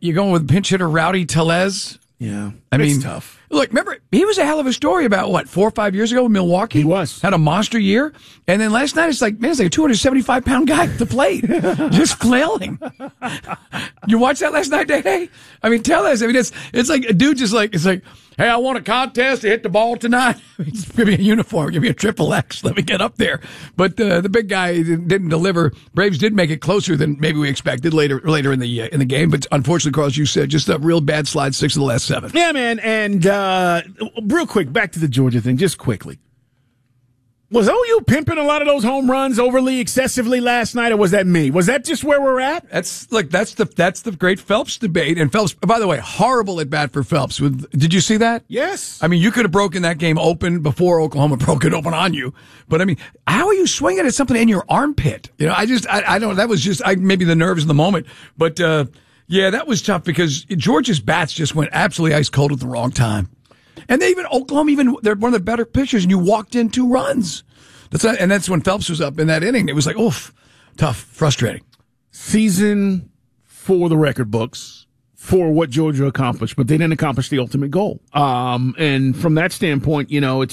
you're going with pinch hitter Rowdy Tellez. Yeah, I mean, it's tough. Look, remember, he was a hell of a story about, 4 or 5 years ago in Milwaukee? He was. Had a monster year. And then last night, it's like a 275-pound guy at the plate, just flailing. You watched that last night, Day? I mean, Tellez, it's like a dude just like, it's like, hey, I want a contest to hit the ball tonight. Just give me a uniform, give me a triple X, let me get up there. But the big guy didn't deliver. Braves did make it closer than maybe we expected later in the game. But unfortunately, Carl, as you said, just a real bad slide, 6 of the last 7. Yeah, man. And real quick, back to the Georgia thing, just quickly. Was OU pimping a lot of those home runs overly excessively last night, or was that me? Was that just where we're at? That's the great Phelps debate. And Phelps, by the way, horrible at bat for Phelps. Did you see that? Yes. I mean, you could have broken that game open before Oklahoma broke it open on you. But I mean, how are you swinging at something in your armpit? I don't. That was just maybe the nerves in the moment. But yeah, that was tough because Georgia's bats just went absolutely ice cold at the wrong time. And Oklahoma, they're one of the better pitchers, and you walked in 2 runs. That's when Phelps was up in that inning. It was like, oof, tough, frustrating. Season for the record books for what Georgia accomplished, but they didn't accomplish the ultimate goal. And from that standpoint,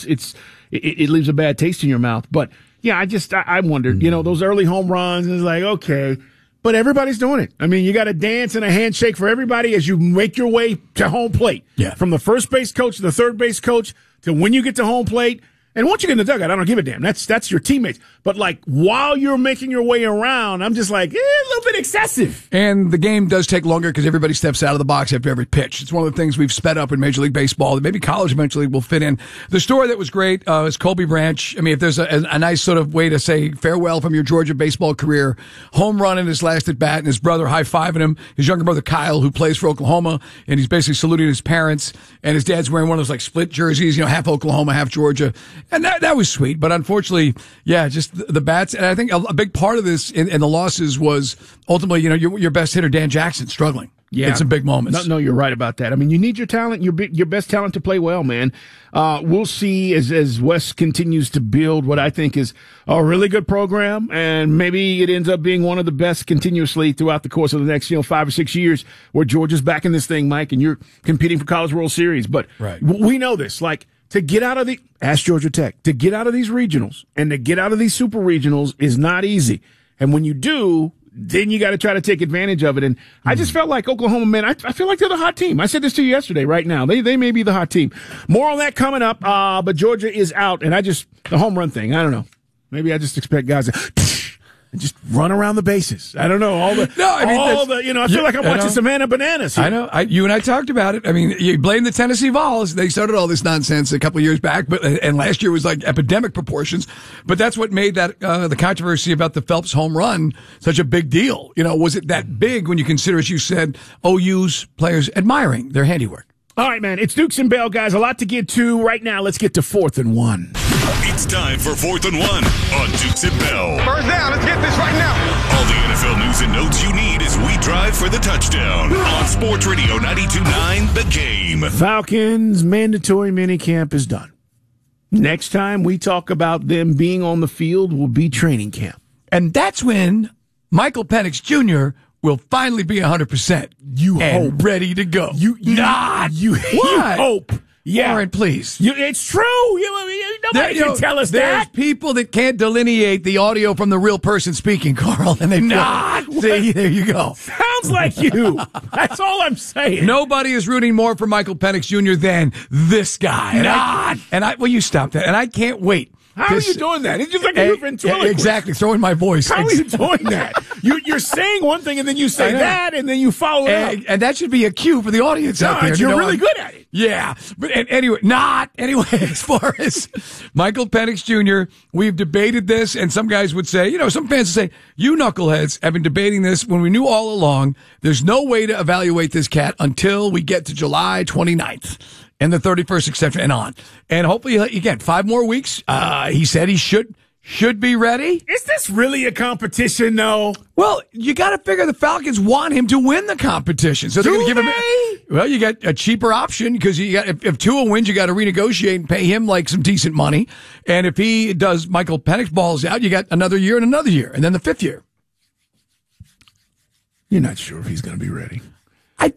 it leaves a bad taste in your mouth. But yeah, I wondered, those early home runs, it's like, okay. But everybody's doing it. I mean, you got a dance and a handshake for everybody as you make your way to home plate. Yeah. From the first base coach to the third base coach to when you get to home plate. And once you get in the dugout, I don't give a damn. That's your teammates. But like while you're making your way around, I'm just like, a little bit excessive. And the game does take longer because everybody steps out of the box after every pitch. It's one of the things we've sped up in Major League Baseball that maybe college eventually will fit in. The story that was great is Colby Branch. I mean, if there's a nice sort of way to say farewell from your Georgia baseball career, home run in his last at bat and his brother high-fiving him, his younger brother Kyle, who plays for Oklahoma, and he's basically saluting his parents, and his dad's wearing one of those like split jerseys, half Oklahoma, half Georgia. And that was sweet. But unfortunately, yeah, just the bats. And I think a big part of this in the losses was ultimately, your best hitter, Dan Jackson, struggling. Yeah. In some big moments. No, you're right about that. I mean, you need your talent, your best talent to play well, man. We'll see as Wes continues to build what I think is a really good program, and maybe it ends up being one of the best continuously throughout the course of the next, 5 or 6 years where Georgia's back in this thing, Mike, and you're competing for College World Series. But right. We know this, to get out of ask Georgia Tech, to get out of these regionals and to get out of these super regionals is not easy. And when you do, then you got to try to take advantage of it. And I just felt like Oklahoma, man, I feel like they're the hot team. I said this to you yesterday, right now. They may be the hot team. More on that coming up. But Georgia is out. And the home run thing, I don't know. Maybe I just expect guys to and just run around the bases. I don't know. I feel like I'm watching Savannah Bananas here. I know. You and I talked about it. I mean, you blame the Tennessee Vols. They started all this nonsense a couple of years back, and last year was like epidemic proportions. But that's what made that the controversy about the Phelps home run such a big deal. Was it that big when you consider, as you said, OU's players admiring their handiwork? All right, man. It's Dukes and Bell, guys. A lot to get to right now. Let's get to 4th and 1. It's time for 4th and 1 on Dukes and Bell. First down. Let's get this right now. All the NFL news and notes you need as we drive for the touchdown on Sports Radio 92.9 The Game. Falcons mandatory minicamp is done. Next time we talk about them being on the field will be training camp. And that's when Michael Penix Jr. will finally be 100%. You hope. Ready to go. You hope. Yeah. Warren, please. It's true. Nobody can tell us there's that. people that can't delineate the audio from the real person speaking, Carl, and they not. See, there you go. Sounds like you. That's all I'm saying. Nobody is rooting more for Michael Penix Jr. than this guy. Well, you stop that. And I can't wait. How are you doing that? It's just like a ventriloquist. Exactly, throwing my voice. How are you doing that? You're saying one thing, and then you say that, and then you follow it up. And that should be a cue for the audience out there. You're really good at it. Yeah. But anyway, as far as Michael Penix Jr., we've debated this, and some guys would say, some fans would say, you knuckleheads have been debating this when we knew all along there's no way to evaluate this cat until we get to July 29th. And the 31st, etc., and on. And hopefully, again, 5 more weeks. He said he should be ready. Is this really a competition, though? Well, you got to figure the Falcons want him to win the competition. So they're going to give him. Well, you got a cheaper option because if Tua wins, you got to renegotiate and pay him like some decent money. And if he does, Michael Penix balls out, you got another year and then the 5th year. You're not sure if he's going to be ready.